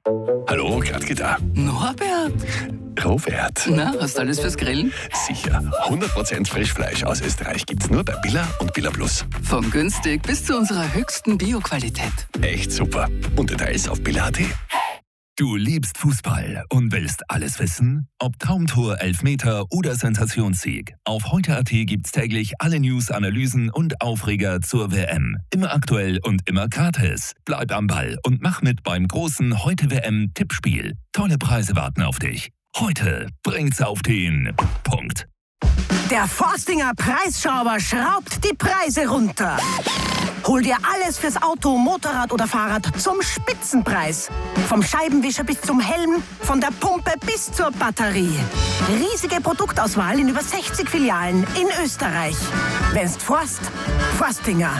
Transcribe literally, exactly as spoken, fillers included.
Hallo, Gradke da. Norbert, Robert. na, hast du alles fürs Grillen? Sicher. hundert Prozent Frischfleisch aus Österreich gibt's nur bei Billa und Billa Plus. Von günstig bis zu unserer höchsten Bio-Qualität. Echt super. Und Details auf billa punkt at. Du liebst Fußball und willst alles wissen? Ob Traumtor, Elfmeter oder Sensationssieg. Auf heute punkt at gibt's täglich alle News, Analysen und Aufreger zur W M. Immer aktuell und immer gratis. Bleib am Ball und mach mit beim großen Heute-W M-Tippspiel. Tolle Preise warten auf dich. Heute bringt's auf den Punkt. Der Forstinger Preisschrauber schraubt die Preise runter. Hol dir alles fürs Auto, Motorrad oder Fahrrad zum Spitzenpreis. Vom Scheibenwischer bis zum Helm, von der Pumpe bis zur Batterie. Riesige Produktauswahl in über sechzig Filialen in Österreich. Wenn's Forst, Forstinger.